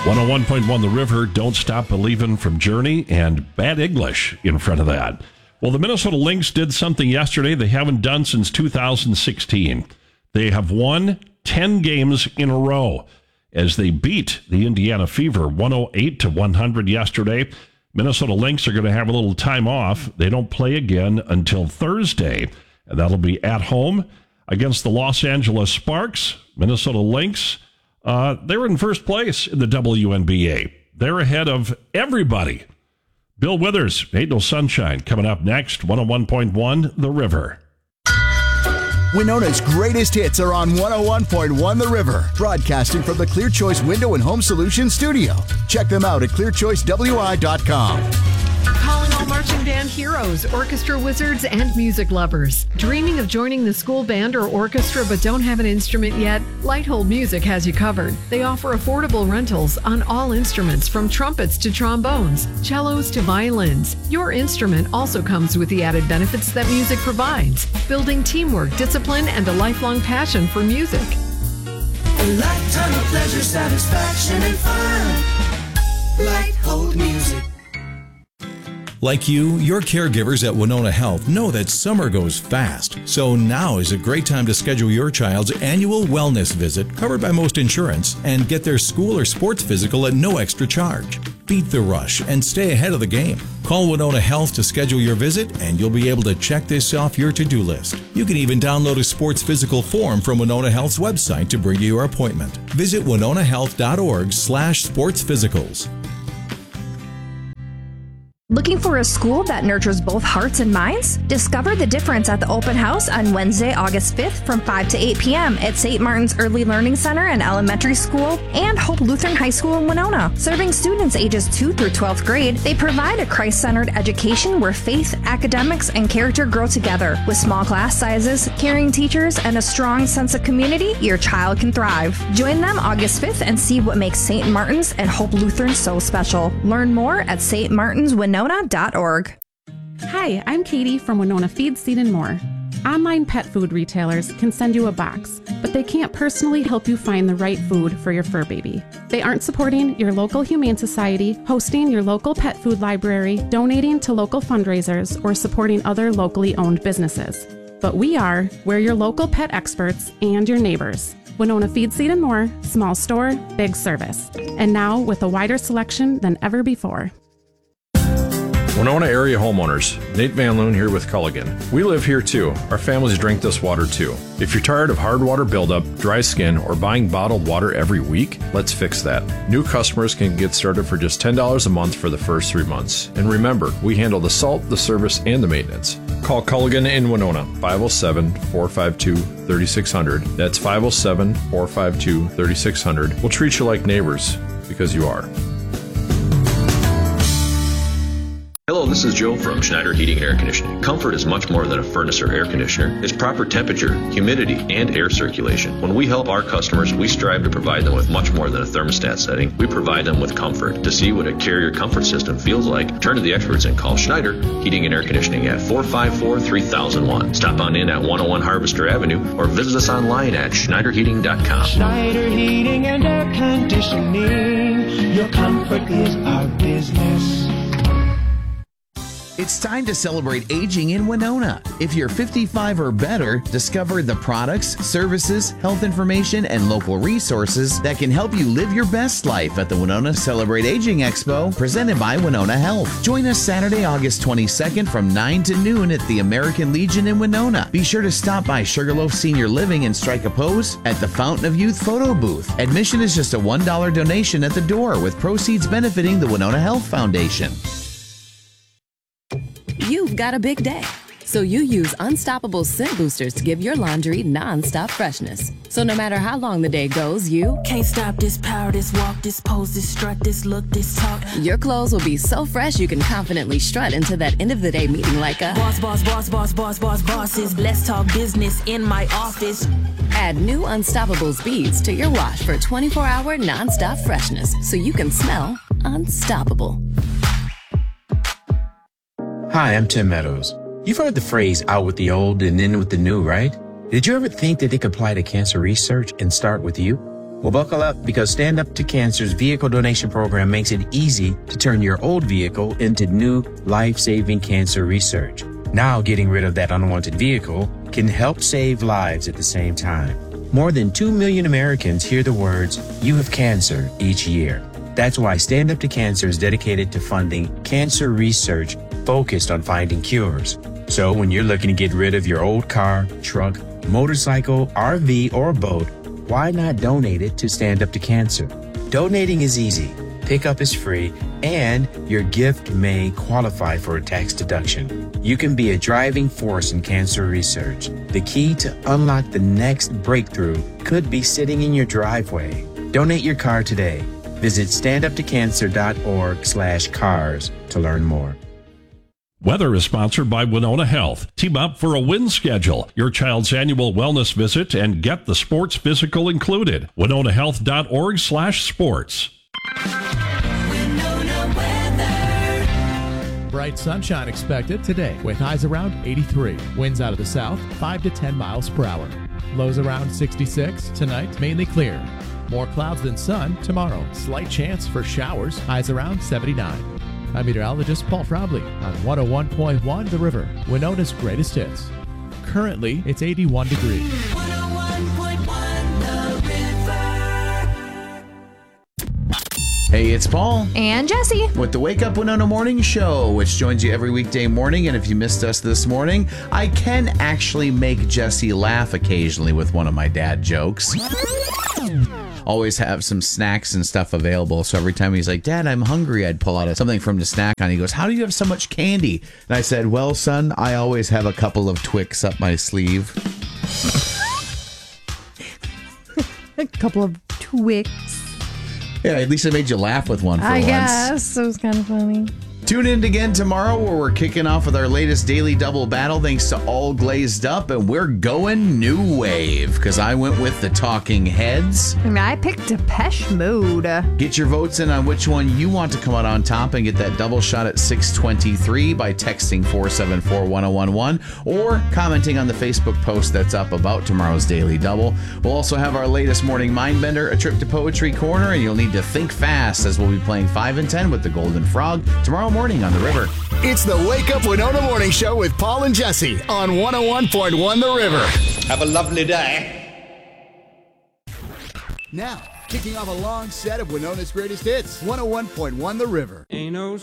101.1 The River, Don't Stop Believin' from Journey, and Bad English in front of that. Well, the Minnesota Lynx did something yesterday they haven't done since 2016. They have won 10 games in a row as they beat the Indiana Fever 108-100 yesterday. Minnesota Lynx are going to have a little time off. They don't play again until Thursday, and that'll be at home against the Los Angeles Sparks. Minnesota Lynx, they're in first place in the WNBA. They're ahead of everybody. Bill Withers, Ain't No Sunshine, coming up next, 101.1 The River. Winona's greatest hits are on 101.1 The River, broadcasting from the Clear Choice Window and Home Solutions studio. Check them out at clearchoicewi.com. Calling all marching band heroes, orchestra wizards, and music lovers. Dreaming of joining the school band or orchestra but don't have an instrument yet? Lighthold Music has you covered. They offer affordable rentals on all instruments from trumpets to trombones, cellos to violins. Your instrument also comes with the added benefits that music provides, building teamwork, discipline, and a lifelong passion for music. A lifetime of pleasure, satisfaction, and fun. Lighthold Music. Like you, your caregivers at Winona Health know that summer goes fast. So now is a great time to schedule your child's annual wellness visit, covered by most insurance, and get their school or sports physical at no extra charge. Beat the rush and stay ahead of the game. Call Winona Health to schedule your visit, and you'll be able to check this off your to-do list. You can even download a sports physical form from Winona Health's website to bring you your appointment. Visit winonahealth.org/sportsphysicals. Looking for a school that nurtures both hearts and minds? Discover the difference at the open house on Wednesday, August 5th from 5 to 8 p.m. at St. Martin's Early Learning Center and Elementary School and Hope Lutheran High School in Winona. Serving students ages 2 through 12th grade, they provide a Christ-centered education where faith, academics, and character grow together. With small class sizes, caring teachers, and a strong sense of community, your child can thrive. Join them August 5th and see what makes St. Martin's and Hope Lutheran so special. Learn more at stmartinswinona.org. Hi, I'm Katie from Winona Feed, Seed, and More. Online pet food retailers can send you a box, but they can't personally help you find the right food for your fur baby. They aren't supporting your local humane society, hosting your local pet food library, donating to local fundraisers, or supporting other locally owned businesses. But we are. We're your local pet experts and your neighbors. Winona Feed, Seed, and More, small store, big service. And now with a wider selection than ever before. Winona area homeowners, Nate Van Loon here with Culligan. We live here too. Our families drink this water too. If you're tired of hard water buildup, dry skin, or buying bottled water every week, let's fix that. New customers can get started for just $10 a month for the first 3 months. And remember, we handle the salt, the service, and the maintenance. Call Culligan in Winona, 507-452-3600. That's 507-452-3600. We'll treat you like neighbors, because you are. Hello, this is Joe from Schneider Heating and Air Conditioning. Comfort is much more than a furnace or air conditioner. It's proper temperature, humidity, and air circulation. When we help our customers, we strive to provide them with much more than a thermostat setting. We provide them with comfort. To see what a Carrier comfort system feels like, turn to the experts and call Schneider Heating and Air Conditioning at 454-3001. Stop on in at 101 Harvester Avenue or visit us online at schneiderheating.com. Schneider Heating and Air Conditioning. Your comfort is our business. It's time to celebrate aging in Winona. If you're 55 or better, discover the products, services, health information, and local resources that can help you live your best life at the Winona Celebrate Aging Expo, presented by Winona Health. Join us Saturday, August 22nd from 9 to noon at the American Legion in Winona. Be sure to stop by Sugarloaf Senior Living and strike a pose at the Fountain of Youth photo booth. Admission is just a $1 donation at the door, with proceeds benefiting the Winona Health Foundation. You've got a big day, so you use Unstoppable Scent Boosters to give your laundry non-stop freshness. So no matter how long the day goes, you can't stop this power, this walk, this pose, this strut, this look, this talk. Your clothes will be so fresh you can confidently strut into that end of the day meeting like a boss, boss, boss, boss, boss, boss, bosses. Let's talk business in my office. Add new Unstoppables beads to your wash for 24-hour non-stop freshness, so you can smell unstoppable. Hi, I'm Tim Meadows. You've heard the phrase out with the old and in with the new, right? Did you ever think that it could apply to cancer research and start with you? Well, buckle up because Stand Up to Cancer's vehicle donation program makes it easy to turn your old vehicle into new life-saving cancer research. Now, getting rid of that unwanted vehicle can help save lives at the same time. More than 2 million Americans hear the words, "You have cancer," each year. That's why Stand Up to Cancer is dedicated to funding cancer research focused on finding cures. So when you're looking to get rid of your old car, truck, motorcycle, RV, or boat, why not donate it to Stand Up to Cancer? Donating is easy, pickup is free, and your gift may qualify for a tax deduction. You can be a driving force in cancer research. The key to unlock the next breakthrough could be sitting in your driveway. Donate your car today. Visit standuptocancer.org/cars to learn more. Weather is sponsored by Winona Health. Team up for a win schedule, your child's annual wellness visit, and get the sports physical included. WinonaHealth.org/sports. Bright sunshine expected today with highs around 83. Winds out of the south, 5 to 10 miles per hour. Lows around 66. Tonight, mainly clear. More clouds than sun tomorrow. Slight chance for showers. Highs around 79. I'm meteorologist Paul Frobley on 101.1 The River, Winona's greatest hits. Currently, it's 81 degrees. 101.1 The River. Hey, it's Paul. And Jesse. With the Wake Up Winona Morning Show, which joins you every weekday morning. And if you missed us this morning, I can actually make Jesse laugh occasionally with one of my dad jokes. Always have some snacks and stuff available. So every time he's like, "Dad, I'm hungry," I'd pull out something from to snack on. He goes, "How do you have so much candy?" And I said, "Well, son, I always have a couple of Twix up my sleeve." A couple of Twix. Yeah, at least I made you laugh with one for once. I guess. It was kind of funny. Tune in again tomorrow where we're kicking off with our latest Daily Double battle thanks to All Glazed Up, and we're going new wave because I went with the Talking Heads. And I picked Depeche Mode. Get your votes in on which one you want to come out on top and get that double shot at 6:23 by texting 474-1011 or commenting on the Facebook post that's up about tomorrow's Daily Double. We'll also have our latest Morning Mindbender, a trip to Poetry Corner, and you'll need to think fast as we'll be playing 5 and 10 with the Golden Frog tomorrow morning on The River. It's the Wake Up Winona Morning Show with Paul and Jesse on 101.1 The River. Have a lovely day. Now, kicking off a long set of Winona's greatest hits, 101.1 The River. Ain't no